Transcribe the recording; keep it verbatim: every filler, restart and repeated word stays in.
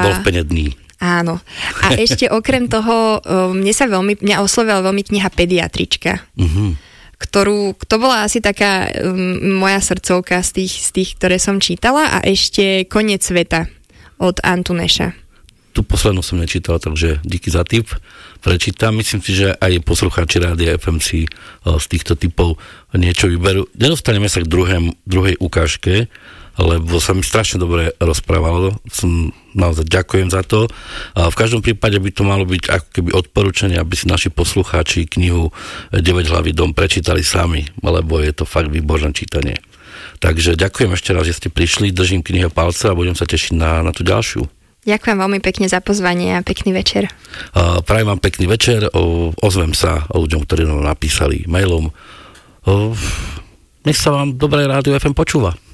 Wolfpeňe dní. Áno. A ešte okrem toho, mne sa veľmi, mňa oslovila veľmi kniha Pediatrička, uh-huh. ktorú, to bola asi taká um, moja srdcovka z tých, z tých, ktoré som čítala, a ešte Koniec sveta od Antuneša. Tu poslednú som nečítal, takže díky za tip. Prečítam. Myslím si, že aj poslucháči Rádia ef em si z týchto typov niečo vyberú. Nedostaneme sa k druhém, druhej ukážke, lebo sa mi strašne dobre rozprávalo. Som naozaj ďakujem za to. A v každom prípade by to malo byť ako keby odporúčanie, aby si naši poslucháči knihu deväťhlavý dom prečítali sami, lebo je to fakt výborné čítanie. Takže ďakujem ešte raz, že ste prišli, držím knihu palce a budem sa tešiť na, na tú ďalšiu. Ďakujem veľmi pekne za pozvanie a pekný večer. Uh, prajem vám pekný večer, o, ozvem sa ľuďom, ktorí nám napísali mailom. Uh, nech sa vám dobré Rádio ef em počúva.